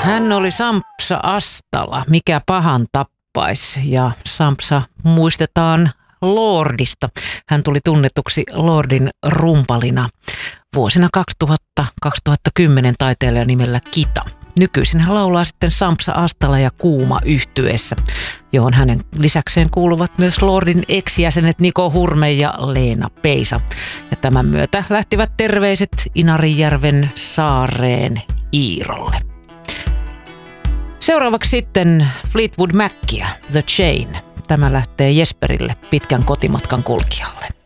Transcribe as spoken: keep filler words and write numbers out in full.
Hän oli Sampsa Astala, mikä pahan tappais, ja Sampsa muistetaan Lordista. Hän tuli tunnetuksi Lordin rumpalina vuosina kaksituhatta kaksituhattakymmenen taiteilija nimellä Kita. Nykyisin hän laulaa sitten Sampsa Astala ja Kuuma yhtyeessä, johon hänen lisäkseen kuuluvat myös Lordin ex-jäsenet Niko Hurme ja Leena Peisa. Ja tämän myötä lähtivät terveiset Inarijärven saareen Iirolle. Seuraavaksi sitten Fleetwood Mackia, The Chain. Tämä lähtee Jesperille, pitkän kotimatkan kulkijalle.